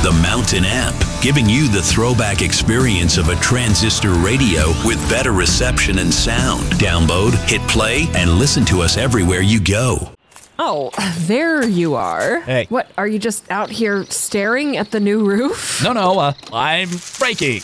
The Mountain app, giving you the throwback experience of a transistor radio with better reception and sound. Download, hit play, and listen to us everywhere you go. Oh, there you are. Hey. What, are you just out here staring at the new roof? No, I'm breaking.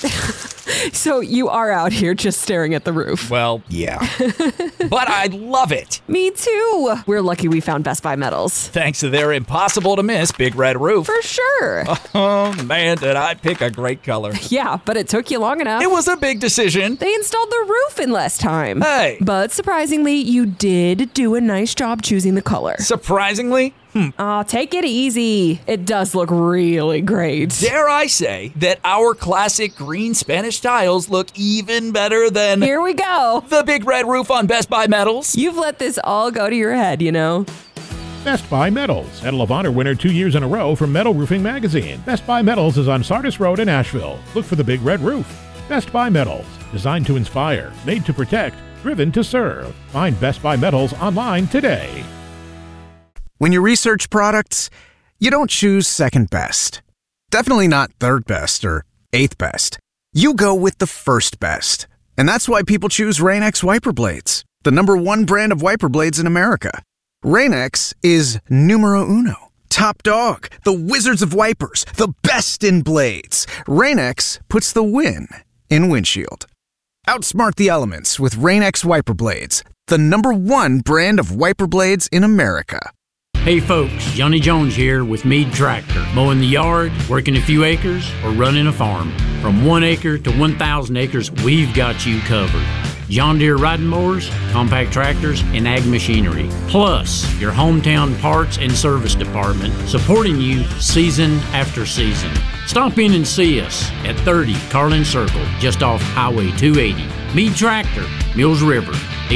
So you are out here just staring at the roof? Well, yeah. But I love it. Me too. We're lucky we found Best Buy Metals. Thanks to their impossible-to-miss Big Red Roof. For sure. Oh, man, did I pick a great color. Yeah, but it took you long enough. It was a big decision. They installed the roof in less time. Hey. But surprisingly, you did do a nice job choosing the color. Surprisingly? Aw, take it easy. It does look really great. Dare I say that our classic green Spanish tiles look even better than Here we go. the Big Red Roof on Best Buy Metals? You've let this all go to your head, you know? Best Buy Metals, Medal of Honor winner 2 years in a row from Metal Roofing Magazine. Best Buy Metals is on Sardis Road in Asheville. Look for the Big Red Roof. Best Buy Metals, designed to inspire, made to protect, driven to serve. Find Best Buy Metals online today. When you research products, you don't choose second best. Definitely not third best or eighth best. You go with the first best. And that's why people choose Rain-X wiper blades, the #1 brand of wiper blades in America. Rain-X is numero uno. Top dog, the wizards of wipers, the best in blades. Rain-X puts the win in windshield. Outsmart the elements with Rain-X wiper blades, the #1 brand of wiper blades in America. Hey folks, Johnny Jones here with Mead Tractor. Mowing the yard, working a few acres, or running a farm. From 1 acre to 1,000 acres, we've got you covered. John Deere riding mowers, compact tractors, and ag machinery. Plus, your hometown parts and service department supporting you season after season. Stop in and see us at 30 Carlin Circle, just off Highway 280. Mead Tractor, Mills River,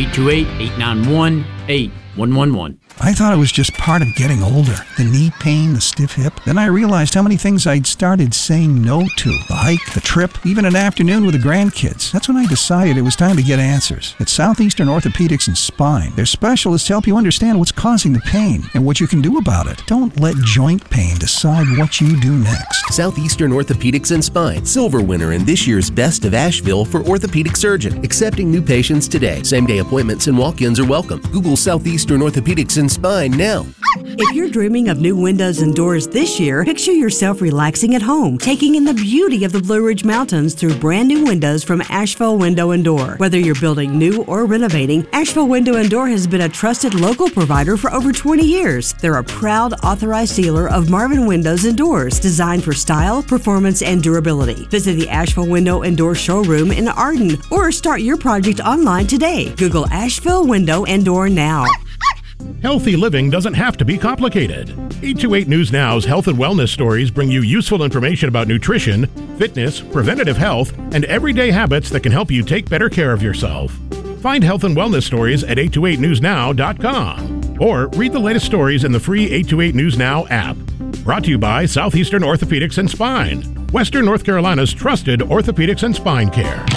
828-891-8111. I thought it was just part of getting older. The knee pain, the stiff hip. Then I realized how many things I'd started saying no to. The hike, the trip, even an afternoon with the grandkids. That's when I decided it was time to get answers. At Southeastern Orthopedics and Spine, their specialists help you understand what's causing the pain and what you can do about it. Don't let joint pain decide what you do next. Southeastern Orthopedics and Spine, silver winner in this year's Best of Asheville for orthopedic surgeon. Accepting new patients today. Same-day appointments and walk-ins are welcome. Google Southeastern Orthopedics and Spine now. If you're dreaming of new windows and doors this year, picture yourself relaxing at home, taking in the beauty of the Blue Ridge Mountains through brand new windows from Asheville Window and Door. Whether you're building new or renovating, Asheville Window and Door has been a trusted local provider for over 20 years. They're a proud authorized dealer of Marvin windows and doors, designed for style, performance, and durability. Visit the Asheville Window and Door showroom in Arden or start your project online today. Google Asheville Window and Door now. Healthy living doesn't have to be complicated. 828 News Now's health and wellness stories bring you useful information about nutrition, fitness, preventative health, and everyday habits that can help you take better care of yourself. Find health and wellness stories at 828newsnow.com or read the latest stories in the free 828 News Now app. Brought to you by Southeastern Orthopedics and Spine, Western North Carolina's trusted orthopedics and spine care.